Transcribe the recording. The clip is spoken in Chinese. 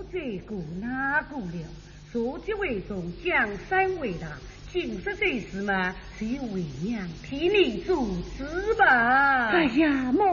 这个那个了，说起为重，江山为大，今日这事嘛，是由为娘替你做主吧。 哎呀，母